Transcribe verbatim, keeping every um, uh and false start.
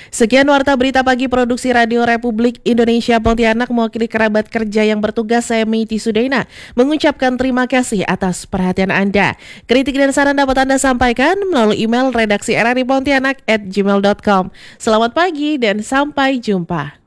Sekian Warta Berita Pagi Produksi Radio Republik Indonesia Pontianak, mewakili kerabat kerja yang bertugas, saya Meiti Sudaina mengucapkan terima kasih atas perhatian Anda. Kritik dan saran dapat Anda sampaikan melalui email redaksi r r i pontianak at gmail dot com. Selamat pagi dan sampai jumpa.